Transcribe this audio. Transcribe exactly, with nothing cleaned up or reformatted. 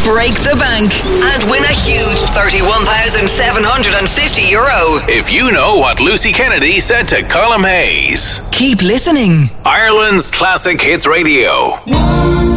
break the bank and win a huge thirty-one thousand seven hundred fifty euro. If you know what Lucy Kennedy said to Colm Hayes. Keep listening. Ireland's Classic Hits Radio.